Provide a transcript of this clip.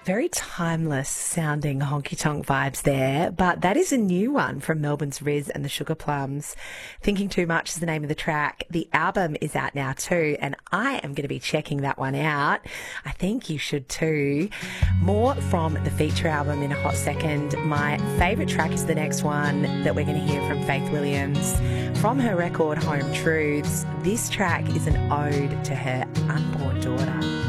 Very timeless sounding honky tonk vibes there, but that is a new one from Melbourne's Riz and the Sugar Plums. Thinking Too Much is the name of the track. The album is out now too, and I am going to be checking that one out. I think you should too. More from the feature album in a hot second. My favourite track is the next one that we're going to hear from Faith Williams. From her record Home Truths, this track is an ode to her unborn daughter.